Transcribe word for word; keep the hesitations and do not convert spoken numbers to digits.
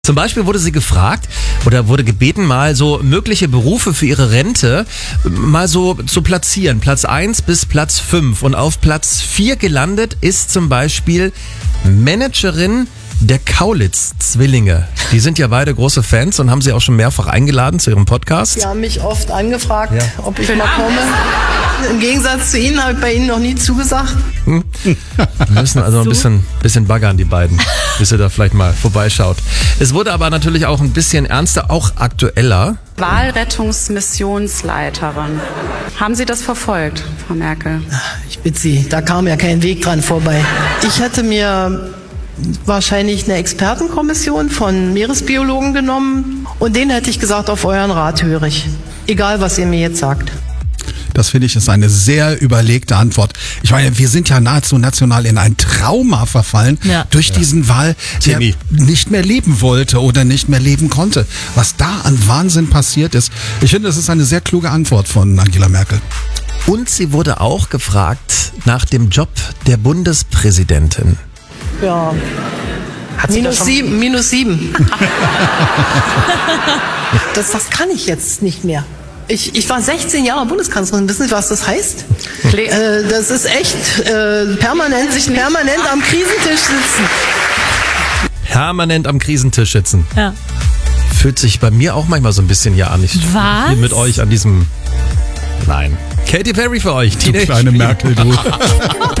Zum Beispiel wurde sie gefragt oder wurde gebeten, mal so mögliche Berufe für ihre Rente mal so zu platzieren. Platz eins bis Platz fünf. Und auf Platz vier gelandet ist zum Beispiel Managerin der Kaulitz-Zwillinge. Die sind ja beide große Fans und haben sie auch schon mehrfach eingeladen zu ihrem Podcast. Sie haben mich oft angefragt, Ja. ob ich mal komme. Im Gegensatz zu Ihnen habe ich bei Ihnen noch nie zugesagt. Hm? Wir müssen also ein bisschen, bisschen baggern, die beiden, bis ihr da vielleicht mal vorbeischaut. Es wurde aber natürlich auch ein bisschen ernster, auch aktueller. Wahlrettungsmissionsleiterin. Haben Sie das verfolgt, Frau Merkel? Ich bitte Sie, da kam ja kein Weg dran vorbei. Ich hätte mir wahrscheinlich eine Expertenkommission von Meeresbiologen genommen und denen hätte ich gesagt, auf euren Rat höre ich. Egal, was ihr mir jetzt sagt. Das finde ich ist eine sehr überlegte Antwort. Ich meine, wir sind ja nahezu national in ein Trauma verfallen Ja. durch Ja. diesen Wahl, der Timmy. nicht mehr leben wollte oder nicht mehr leben konnte. Was da an Wahnsinn passiert ist. Ich finde, das ist eine sehr kluge Antwort von Angela Merkel. Und sie wurde auch gefragt nach dem Job der Bundespräsidentin. Ja. Hat sie das Minus schon- sieben, minus sieben. das, das kann ich jetzt nicht mehr. Ich, ich war sechzehn Jahre Bundeskanzlerin. Wissen Sie, was das heißt? Kle- Äh, das ist echt äh, permanent, sich permanent am Krisentisch sitzen. Permanent am Krisentisch sitzen. Ja. Fühlt sich bei mir auch manchmal so ein bisschen ja an. Ich Was? hier mit euch an diesem... Nein. Katy Perry für euch. Du Teenage kleine Merkel, du.